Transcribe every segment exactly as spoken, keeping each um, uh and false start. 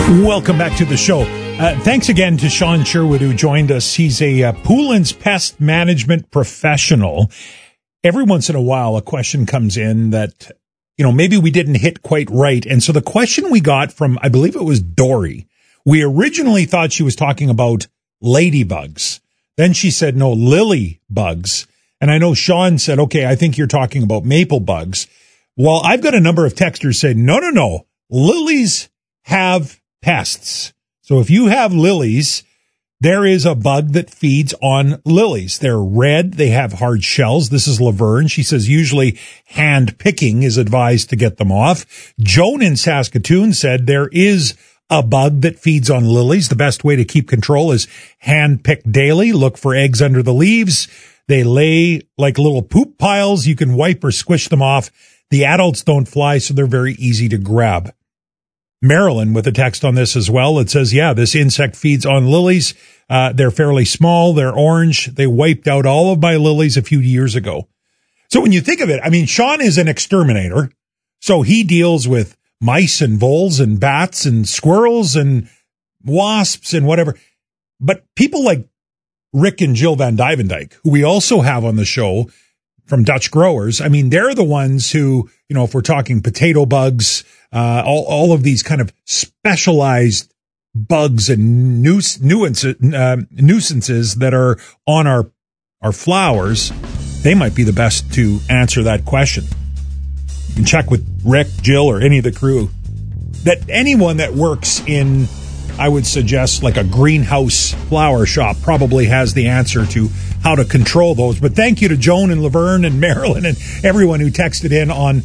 Welcome back to the show. Uh, thanks again to Sean Sherwood, who joined us. He's a uh, Poulin's pest management professional. Every once in a while, a question comes in that, you know, maybe we didn't hit quite right. And so the question we got from, I believe it was Dory, we originally thought she was talking about ladybugs. Then she said, no, lily bugs. And I know Sean said, okay, I think you're talking about maple bugs. Well, I've got a number of texters saying, no, no, no, lilies have pests. So if you have lilies, there is a bug that feeds on lilies. They're red. They have hard shells. This is Laverne. She says usually hand picking is advised to get them off. Joan in Saskatoon said there is a bug that feeds on lilies. The best way to keep control is hand pick daily. Look for eggs under the leaves. They lay like little poop piles. You can wipe or squish them off. The adults don't fly, so they're very easy to grab. Marilyn with a text on this as well. It says, yeah, this insect feeds on lilies. Uh, they're fairly small. They're orange. They wiped out all of my lilies a few years ago. So when you think of it, I mean, Sean is an exterminator. So he deals with mice and voles and bats and squirrels and wasps and whatever. But people like Rick and Jill Van Dyvendijk, who we also have on the show from Dutch Growers, I mean, they're the ones who, you know, if we're talking potato bugs, Uh, all, all of these kind of specialized bugs and nuis- nuisance, uh, nuisances that are on our, our flowers, they might be the best to answer that question. You can check with Rick, Jill, or any of the crew. That anyone that works in, I would suggest, like a greenhouse flower shop probably has the answer to how to control those. But thank you to Joan and Laverne and Marilyn and everyone who texted in on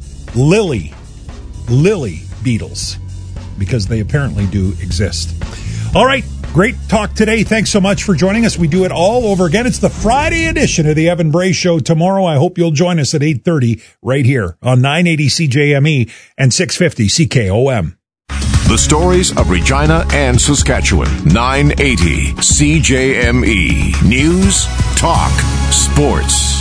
lily. Lily beetles, because they apparently do exist. All right, great talk today. Thanks so much for joining us. We do it all over again. It's the Friday edition of the Evan Bray Show tomorrow. I hope you'll join us at eight thirty right here on nine eighty C J M E and six fifty C K O M. The stories of Regina and Saskatchewan. nine eighty C J M E. News, talk, sports.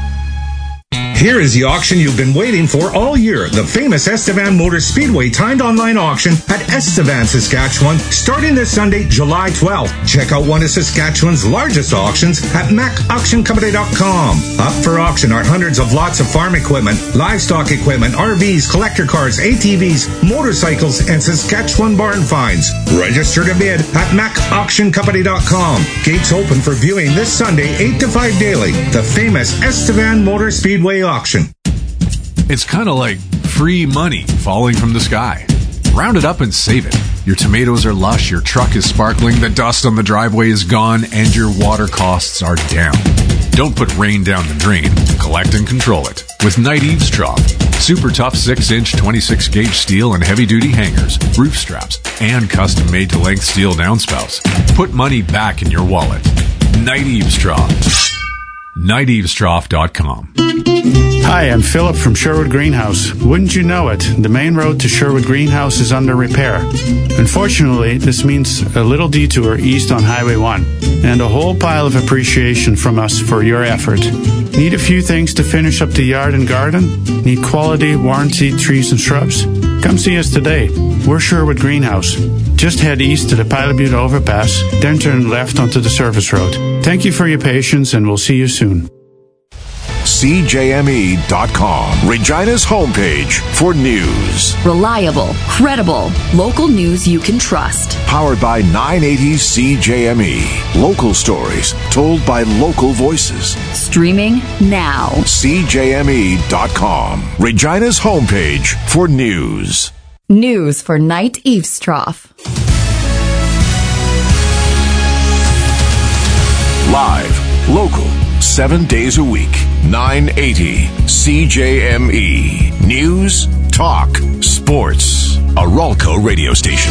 Here is the auction you've been waiting for all year. The famous Estevan Motor Speedway timed online auction at Estevan, Saskatchewan, starting this Sunday, July twelfth. Check out one of Saskatchewan's largest auctions at mac auction company dot com. Up for auction are hundreds of lots of farm equipment, livestock equipment, R Vs, collector cars, A T Vs, motorcycles, and Saskatchewan barn finds. Register to bid at mac auction company dot com. Gates open for viewing this Sunday, eight to five daily. The famous Estevan Motor Speedway auction. It's kind of like free money falling from the sky. Round it up and save it. Your tomatoes are lush, your truck is sparkling, the dust on the driveway is gone, and your water costs are down. Don't put rain down the drain. Collect and control it with Knight Eavesdrop. Super tough six inch twenty-six gauge steel and heavy-duty hangers, roof straps, and custom-made to length steel downspouts. Put money back in your wallet. Knight Eavesdrop. Knight Eavesdrop dot com. Hi, I'm Philip from Sherwood Greenhouse. Wouldn't you know it, the main road to Sherwood Greenhouse is under repair. Unfortunately, this means a little detour east on Highway one, and a whole pile of appreciation from us for your effort. Need a few things to finish up the yard and garden? Need quality, warranted trees and shrubs? Come see us today. We're Sherwood Greenhouse. Just head east to the Pilot Butte overpass, then turn left onto the service road. Thank you for your patience, and we'll see you soon. C J M E dot com, Regina's homepage for news. Reliable, credible, local news you can trust. Powered by nine eighty C J M E. Local stories told by local voices. Streaming now. C J M E dot com, Regina's homepage for news. News for Knight Eavesdrop. Live, local, seven days a week. nine eighty C J M E. News, talk, sports. A Ralco radio station.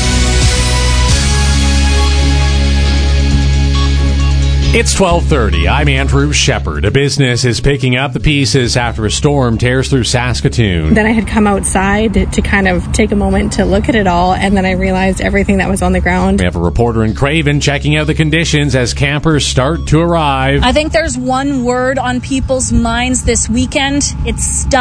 It's twelve thirty. I'm Andrew Shepard. A business is picking up the pieces after a storm tears through Saskatoon. Then I had come outside to kind of take a moment to look at it all, and then I realized everything that was on the ground. We have a reporter in Craven checking out the conditions as campers start to arrive. I think there's one word on people's minds this weekend. It's stuck.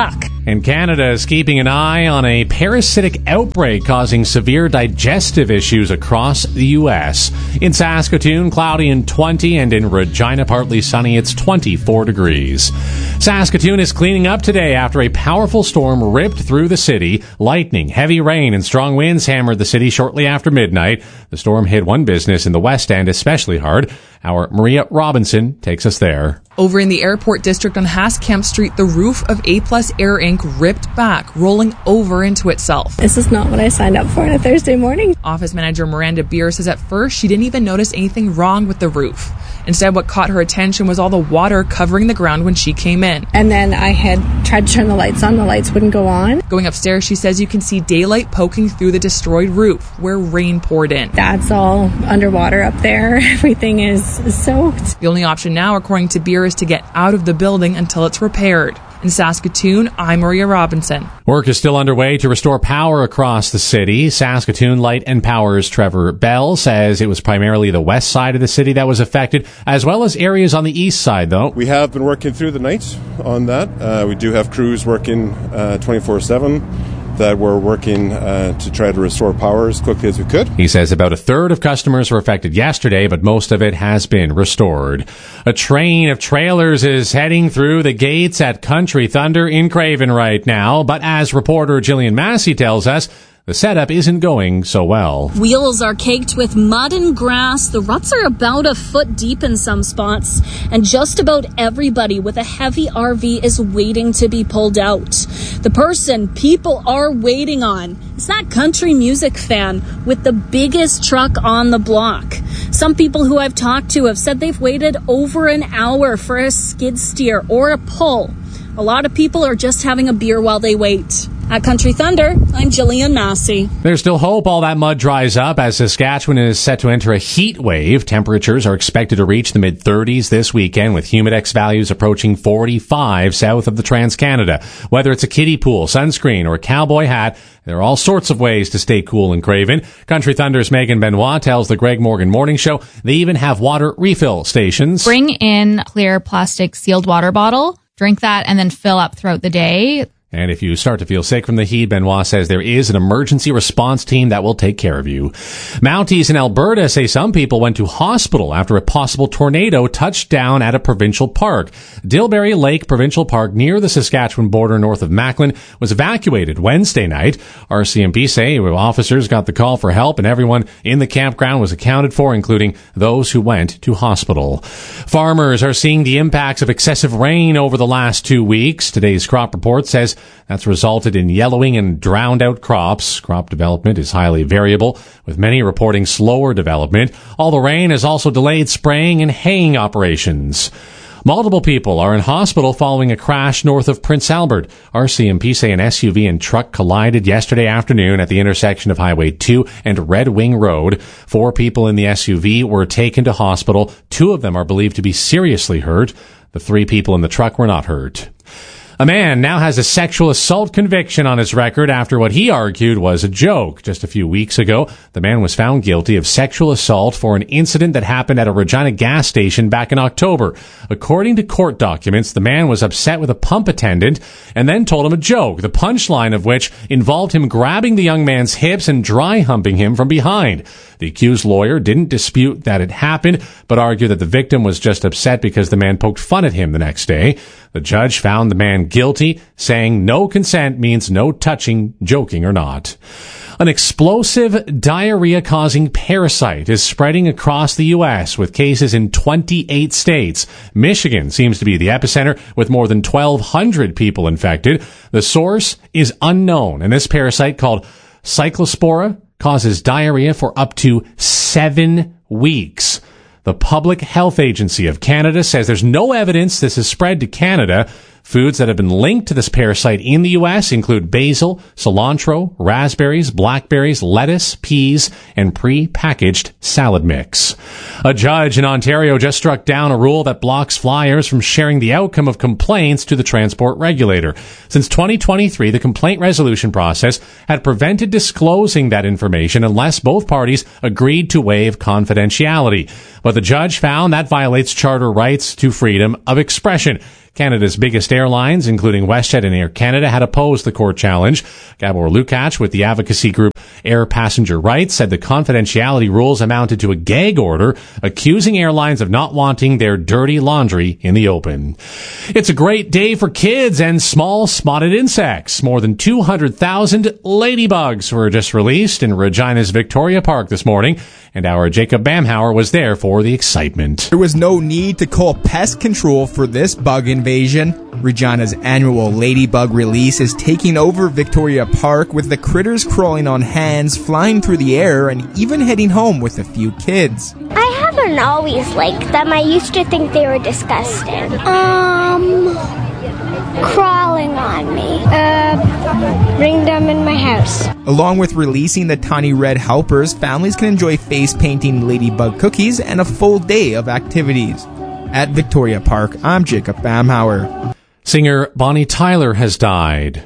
And Canada is keeping an eye on a parasitic outbreak causing severe digestive issues across the U S. In Saskatoon, cloudy and twenty, and in Regina, partly sunny, it's twenty-four degrees. Saskatoon is cleaning up today after a powerful storm ripped through the city. Lightning, heavy rain, and strong winds hammered the city shortly after midnight. The storm hit one business in the West End especially hard. Our Maria Robinson takes us there. Over in the airport district on Haskemp Street, the roof of A Plus Air Incorporated ripped back, rolling over into itself. This is not what I signed up for on a Thursday morning. Office manager Miranda Beer says at first she didn't even notice anything wrong with the roof. Instead, what caught her attention was all the water covering the ground when she came in. And then I had tried to turn the lights on. The lights wouldn't go on. Going upstairs, she says you can see daylight poking through the destroyed roof where rain poured in. That's all underwater up there. Everything is soaked. The only option now, according to Beer, is to get out of the building until it's repaired. In Saskatoon, I'm Maria Robinson. Work is still underway to restore power across the city. Saskatoon Light and Power's Trevor Bell says it was primarily the west side of the city that was affected, as well as areas on the east side, though. We have been working through the night on that. Uh, we do have crews working uh, twenty-four seven. That we're working uh, to try to restore power as quickly as we could. He says about a third of customers were affected yesterday, but most of it has been restored. A train of trailers is heading through the gates at Country Thunder in Craven right now, but as reporter Jillian Massey tells us, the setup isn't going so well. Wheels are caked with mud and grass. The ruts are about a foot deep in some spots. And just about everybody with a heavy R V is waiting to be pulled out. The person people are waiting on is that country music fan with the biggest truck on the block. Some people who I've talked to have said they've waited over an hour for a skid steer or a pull. A lot of people are just having a beer while they wait. At Country Thunder, I'm Jillian Massey. There's still hope all that mud dries up as Saskatchewan is set to enter a heat wave. Temperatures are expected to reach the mid thirties this weekend, with humidex values approaching forty-five south of the Trans-Canada. Whether it's a kiddie pool, sunscreen, or a cowboy hat, there are all sorts of ways to stay cool in Craven. Country Thunder's Megan Benoit tells the Greg Morgan Morning Show they even have water refill stations. Bring in clear plastic sealed water bottle, drink that, and then fill up throughout the day. And if you start to feel sick from the heat, Benoit says there is an emergency response team that will take care of you. Mounties in Alberta say some people went to hospital after a possible tornado touched down at a provincial park. Dilbury Lake Provincial Park near the Saskatchewan border north of Macklin was evacuated Wednesday night. R C M P say officers got the call for help and everyone in the campground was accounted for, including those who went to hospital. Farmers are seeing the impacts of excessive rain over the last two weeks. Today's crop report says that's resulted in yellowing and drowned out crops. Crop development is highly variable, with many reporting slower development. All the rain has also delayed spraying and haying operations. Multiple people are in hospital following a crash north of Prince Albert. R C M P say an S U V and truck collided yesterday afternoon at the intersection of Highway two and Red Wing Road. Four people in the S U V were taken to hospital. Two of them are believed to be seriously hurt. The three people in the truck were not hurt. A man now has a sexual assault conviction on his record after what he argued was a joke. Just a few weeks ago, the man was found guilty of sexual assault for an incident that happened at a Regina gas station back in October. According to court documents, the man was upset with a pump attendant and then told him a joke, the punchline of which involved him grabbing the young man's hips and dry humping him from behind. The accused lawyer didn't dispute that it happened, but argued that the victim was just upset because the man poked fun at him the next day. The judge found the man guilty, saying no consent means no touching, joking or not. An explosive diarrhea-causing parasite is spreading across the U S with cases in twenty-eight states. Michigan seems to be the epicenter with more than twelve hundred people infected. The source is unknown, and this parasite called Cyclospora causes diarrhea for up to seven weeks. The Public Health Agency of Canada says there's no evidence this has spread to Canada. Foods that have been linked to this parasite in the U S include basil, cilantro, raspberries, blackberries, lettuce, peas, and pre-packaged salad mix. A judge in Ontario just struck down a rule that blocks flyers from sharing the outcome of complaints to the transport regulator. Since twenty twenty-three, the complaint resolution process had prevented disclosing that information unless both parties agreed to waive confidentiality. But the judge found that violates charter rights to freedom of expression. Canada's biggest airlines, including WestJet and Air Canada, had opposed the court challenge. Gabor Lukács with the advocacy group Air Passenger Rights said the confidentiality rules amounted to a gag order, accusing airlines of not wanting their dirty laundry in the open. It's a great day for kids and small spotted insects. More than two hundred thousand ladybugs were just released in Regina's Victoria Park this morning, and our Jacob Bamhauer was there for the excitement. There was no need to call pest control for this bug invasion. Regina's annual ladybug release is taking over Victoria Park, with the critters crawling on hands, flying through the air, and even heading home with a few kids. I haven't always liked them. I used to think they were disgusting. Um, crawling on me. Uh, bring them in my house. Along with releasing the tiny red helpers, families can enjoy face painting ladybug cookies and a full day of activities. At Victoria Park, I'm Jacob Bamhauer. Singer Bonnie Tyler has died.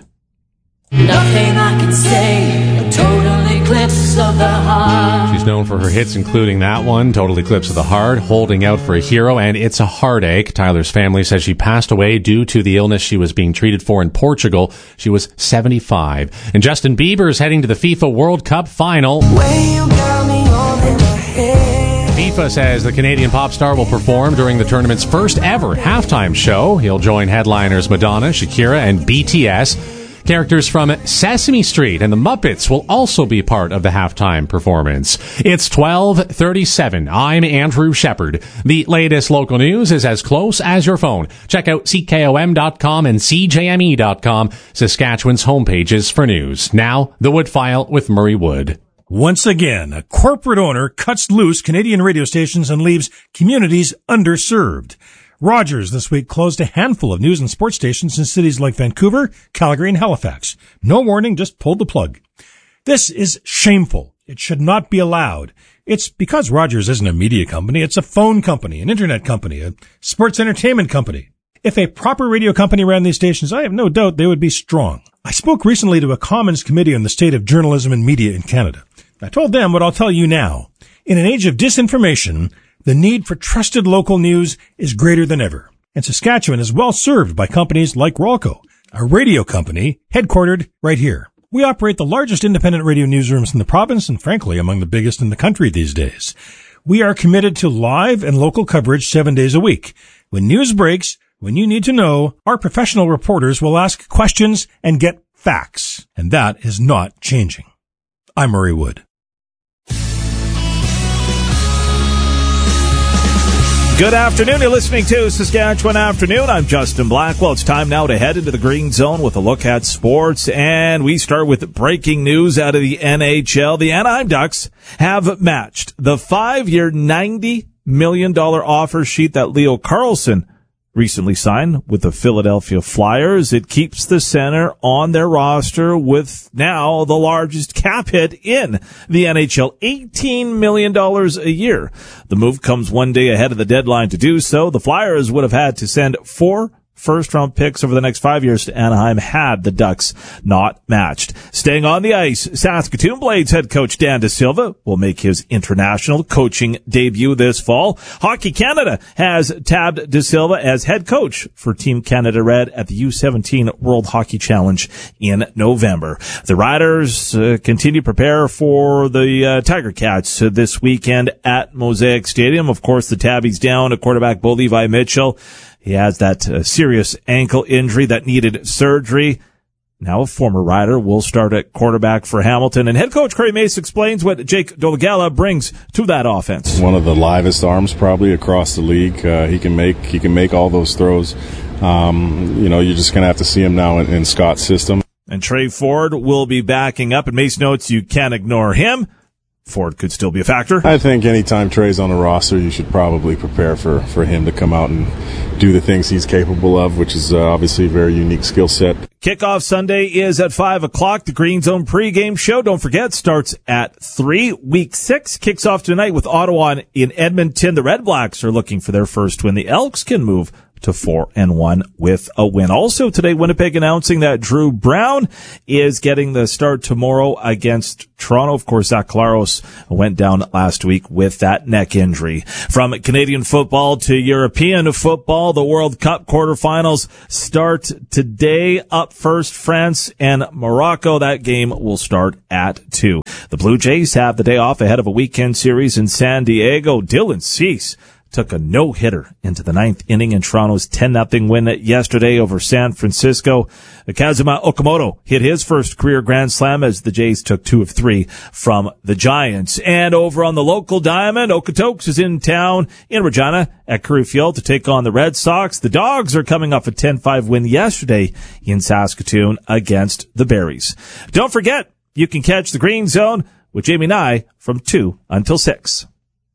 Nothing I can say, a total eclipse of the heart. She's known for her hits, including that one, Total Eclipse of the Heart, Holding Out for a Hero, and It's a Heartache. Tyler's family says she passed away due to the illness she was being treated for in Portugal. She was seventy-five. And Justin Bieber is heading to the FIFA World Cup final. Way you got me all in my head. FIFA says the Canadian pop star will perform during the tournament's first ever halftime show. He'll join headliners Madonna, Shakira, and B T S. Characters from Sesame Street and the Muppets will also be part of the halftime performance. It's twelve thirty-seven. I'm Andrew Shepard. The latest local news is as close as your phone. Check out C K O M dot com and C J M E dot com, Saskatchewan's homepages for news. Now, the Wood File with Murray Wood. Once again, a corporate owner cuts loose Canadian radio stations and leaves communities underserved. Rogers this week closed a handful of news and sports stations in cities like Vancouver, Calgary, and Halifax. No warning, just pulled the plug. This is shameful. It should not be allowed. It's because Rogers isn't a media company. It's a phone company, an internet company, a sports entertainment company. If a proper radio company ran these stations, I have no doubt they would be strong. I spoke recently to a Commons committee on the state of journalism and media in Canada. I told them what I'll tell you now. In an age of disinformation, the need for trusted local news is greater than ever. And Saskatchewan is well served by companies like Rolco, a radio company headquartered right here. We operate the largest independent radio newsrooms in the province and, frankly, among the biggest in the country these days. We are committed to live and local coverage seven days a week. When news breaks, when you need to know, our professional reporters will ask questions and get facts. And that is not changing. I'm Murray Wood. Good afternoon. You're listening to Saskatchewan Afternoon. I'm Justin Blackwell. It's time now to head into the Green Zone with a look at sports. And we start with breaking news out of the N H L. The Anaheim Ducks have matched the five-year, ninety million dollars offer sheet that Leo Carlsson recently signed with the Philadelphia Flyers. It keeps the center on their roster with now the largest cap hit in the N H L, eighteen million dollars a year. The move comes one day ahead of the deadline to do so. The Flyers would have had to send four first-round picks over the next five years to Anaheim had the Ducks not matched. Staying on the ice, Saskatoon Blades head coach Dan De Silva will make his international coaching debut this fall. Hockey Canada has tabbed De Silva as head coach for Team Canada Red at the U seventeen World Hockey Challenge in November. The Riders uh, continue to prepare for the uh, Tiger Cats uh, this weekend at Mosaic Stadium. Of course, the tabby's down at quarterback Bo Levi Mitchell. He has that uh, serious ankle injury that needed surgery. Now a former Rider will start at quarterback for Hamilton. And head coach Corey Mace explains what Jake Dolegala brings to that offense. One of the livest arms probably across the league. Uh, he can make he can make all those throws. Um, you know, you're just going to have to see him now in, in Scott's system. And Trey Ford will be backing up. And Mace notes you can't ignore him. Ford could still be a factor. I think anytime Trey's on a roster, you should probably prepare for, for him to come out and do the things he's capable of, which is uh, obviously a very unique skill set. Kickoff Sunday is at five o'clock. The Green Zone pregame show, don't forget, starts at three. Week six kicks off tonight with Ottawa in Edmonton. The Red Blacks are looking for their first win. The Elks can move to four and one with a win. Also today, Winnipeg announcing that Drew Brown is getting the start tomorrow against Toronto. Of course, Zach Collaros went down last week with that neck injury. From Canadian football to European football, the World Cup quarterfinals start today. Up first, France and Morocco. That game will start at two. The Blue Jays have the day off ahead of a weekend series in San Diego. Dylan Cease took a no-hitter into the ninth inning in Toronto's ten nothing win yesterday over San Francisco. Kazuma Okamoto hit his first career grand slam as the Jays took two of three from the Giants. And over on the local diamond, Okotoks is in town in Regina at Currie Field to take on the Red Sox. The Dogs are coming off a ten five win yesterday in Saskatoon against the Berries. Don't forget, you can catch the Green Zone with Jamie Nye from two until six.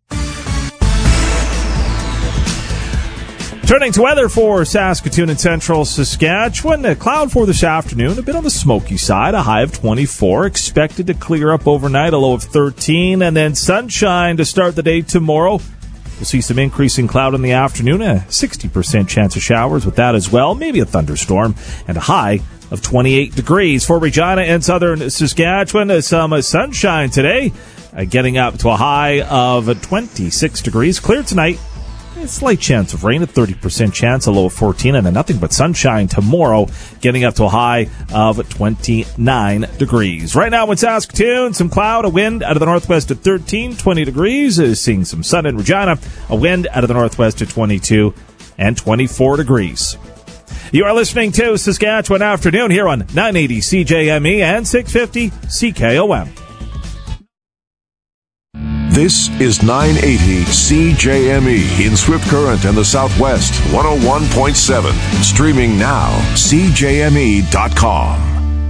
Turning to weather for Saskatoon and central Saskatchewan, a cloud for this afternoon, a bit on the smoky side, a high of twenty-four, expected to clear up overnight, a low of thirteen, and then sunshine to start the day tomorrow. We'll see some increasing cloud in the afternoon, a sixty percent chance of showers with that as well, maybe a thunderstorm, and a high of twenty-eight degrees. For Regina and southern Saskatchewan, some sunshine today, uh, getting up to a high of twenty-six degrees. Clear tonight. A slight chance of rain, a thirty percent chance, a low of fourteen, and then nothing but sunshine tomorrow, getting up to a high of twenty-nine degrees. Right now in Saskatoon, some cloud, a wind out of the northwest at thirteen, twenty degrees. Uh, seeing some sun in Regina, a wind out of the northwest at twenty-two and twenty-four degrees. You are listening to Saskatchewan Afternoon here on nine eighty C J M E and six fifty C K O M. This is nine eighty C J M E in Swift Current and the Southwest, one oh one point seven. Streaming now, C J M E dot com.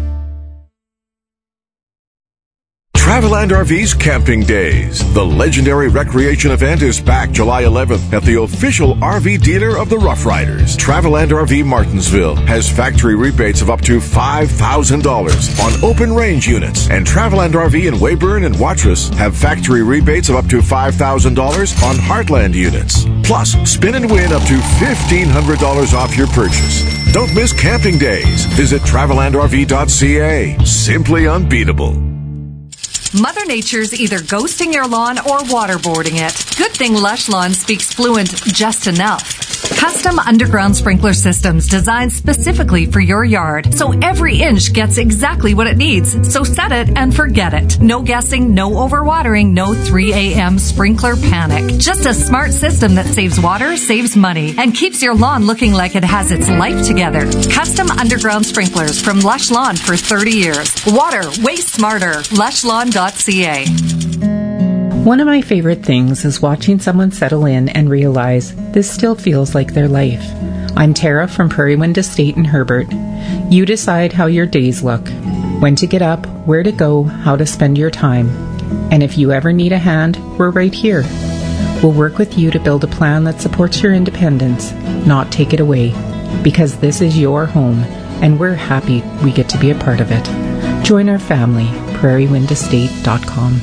Traveland R V's Camping Days. The legendary recreation event is back July eleventh at the official R V dealer of the Rough Riders. Traveland R V Martinsville has factory rebates of up to five thousand dollars on open range units. And Traveland R V in Weyburn and Watrous have factory rebates of up to five thousand dollars on Heartland units. Plus, spin and win up to fifteen hundred dollars off your purchase. Don't miss Camping Days. Visit traveland r v dot c a. Simply unbeatable. Mother Nature's either ghosting your lawn or waterboarding it. Good thing Lush Lawn speaks fluent just enough. Custom underground sprinkler systems designed specifically for your yard, so every inch gets exactly what it needs. So set it and forget it. No guessing, no overwatering, no three a.m. sprinkler panic. Just a smart system that saves water, saves money, and keeps your lawn looking like it has its life together. Custom underground sprinklers from Lush Lawn for thirty years. Water, way smarter. lush lawn dot c a. One of my favorite things is watching someone settle in and realize this still feels like their life. I'm Tara from Prairie Wind Estate in Herbert. You decide how your days look, when to get up, where to go, how to spend your time. And if you ever need a hand, we're right here. We'll work with you to build a plan that supports your independence, not take it away. Because this is your home, and we're happy we get to be a part of it. Join our family, prairie wind estate dot com.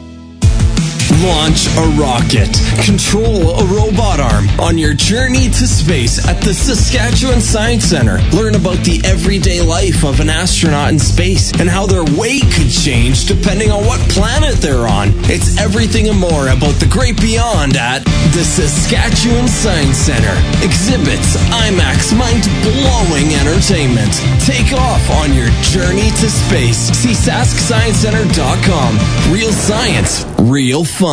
Launch a rocket. Control a robot arm on your journey to space at the Saskatchewan Science Centre. Learn about the everyday life of an astronaut in space and how their weight could change depending on what planet they're on. It's everything and more about the great beyond at the Saskatchewan Science Centre. Exhibits, IMAX, mind-blowing entertainment. Take off on your journey to space. See sask science center dot com. Real science, real fun.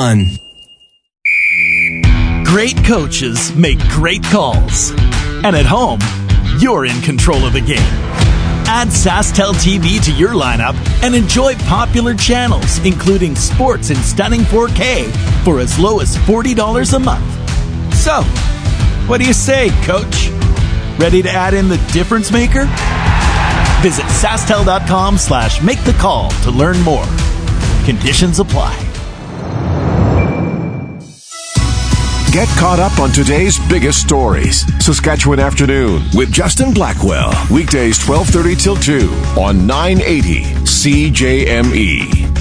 Great coaches make great calls. And at home, you're in control of the game. Add SaskTel T V to your lineup and enjoy popular channels, including sports in stunning four K for as low as forty dollars a month. So, what do you say, Coach? Ready to add in the difference maker? Visit sastel.com slash make the call to learn more. Conditions apply. Get caught up on today's biggest stories. Saskatchewan Afternoon with Justin Blackwell. Weekdays twelve thirty till two on nine eighty C J M E.